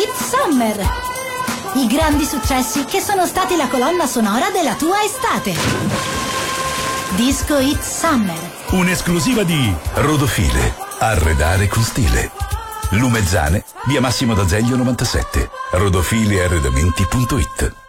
It Summer. I grandi successi che sono stati la colonna sonora della tua estate. Disco It Summer. Un'esclusiva di Rodofile. Arredare con stile. Lumezzane, via Massimo d'Azeglio 97. Rodofilearredamenti.it.